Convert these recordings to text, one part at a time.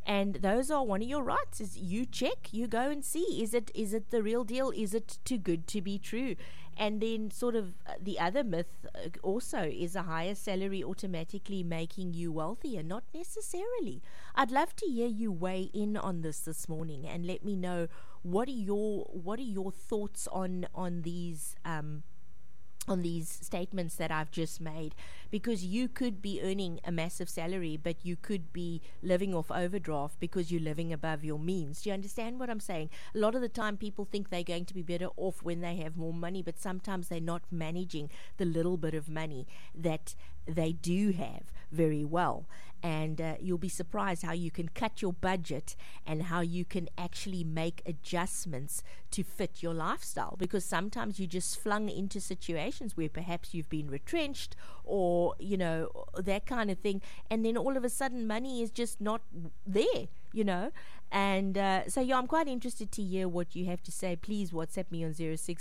And those are one of your rights. Is you check, you go and see, is it the real deal? Is it too good to be true? And then sort of the other myth also is a higher salary automatically making you wealthier. Not necessarily. I'd love to hear you weigh in on this morning and let me know what are your thoughts on these statements that I've just made, because you could be earning a massive salary, but you could be living off overdraft because you're living above your means. Do you understand what I'm saying? A lot of the time people think they're going to be better off when they have more money, but sometimes they're not managing the little bit of money that they do have very well. And you'll be surprised how you can cut your budget and how you can actually make adjustments to fit your lifestyle, because sometimes you just flung into situations where perhaps you've been retrenched or, you know, that kind of thing, and then all of a sudden money is just not there, you know. And so I'm quite interested to hear what you have to say. Please WhatsApp me on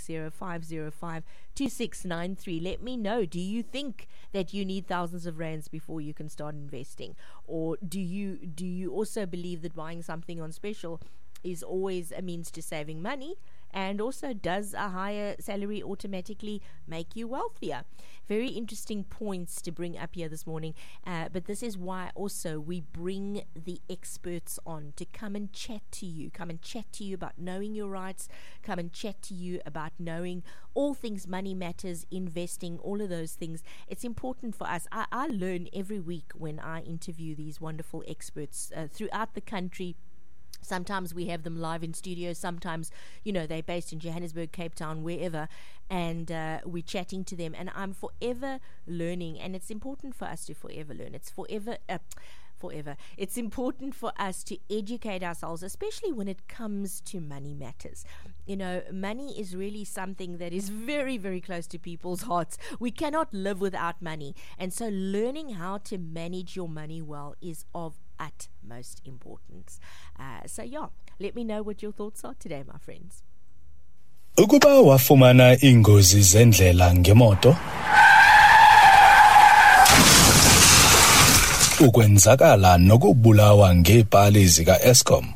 0605052693. Let me know, do you think that you need thousands of rands before you can start investing, or do you also believe that buying something on special is always a means to saving money? And also, does a higher salary automatically make you wealthier? Very interesting points to bring up here this morning. But this is why also we bring the experts on to come and chat to you. Come and chat to you about knowing your rights. Come and chat to you about knowing all things money matters, investing, all of those things. It's important for us. I learn every week when I interview these wonderful experts throughout the country. Sometimes we have them live in studio. Sometimes, you know, they're based in Johannesburg, Cape Town, wherever, and we're chatting to them. And I'm forever learning, and it's important for us to forever learn. It's forever. It's important for us to educate ourselves, especially when it comes to money matters. You know, money is really something that is very, very close to people's hearts. We cannot live without money. And so learning how to manage your money well is of utmost importance. Let me know what your thoughts are today, my friends. Ukuba wafumana ingozi zendlela ngemoto, ukwenzakala nokubulawa ngeepali zika-Eskom,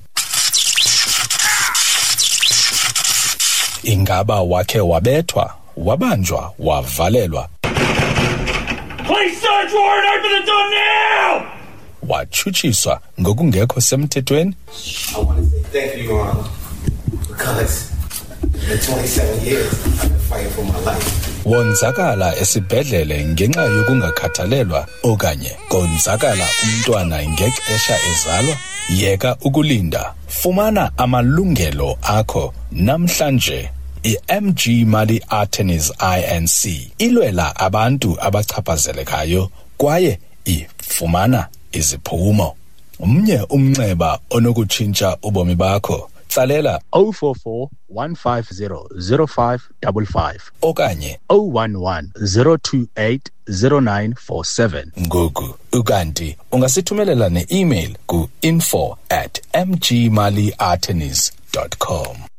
ingaba wakhe wabethwa, wabanjwa, wavalelwa, police search warrant, open the door now! watshutshiswa ngokungekho semthethweni? I want to say thank you, Your Honor, because in 27 years I've been fighting for my life. Wonzakala esibhedlele ngenxa yokungakhathalelwa okanye konzakala umntwana ngexesha ezalwa? Yeka ukulinda, fumana amalungelo akho namhlanje. I-MG Money Attorneys INC ilwela abantu abachaphazelekayo kwaye ifumana iziphumo. Umnye umnxeba onokutshintsha ubomi bakho, tsalela 044 150 0555 okanye 011 028 0947. ngoku ukanti ungasithumelela ne-email ku info@mgmoneyattorneys.com.